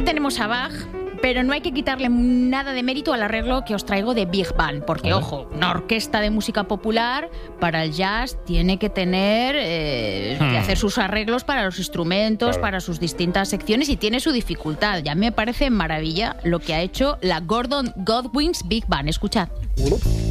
Aquí tenemos a Bach, pero no hay que quitarle nada de mérito al arreglo que os traigo de Big Band, porque, ojo, una orquesta de música popular para el jazz tiene que tener que hacer sus arreglos para los instrumentos, para sus distintas secciones, y tiene su dificultad. Ya me parece maravilla lo que ha hecho la Gordon Goodwin's Big Band. Escuchad.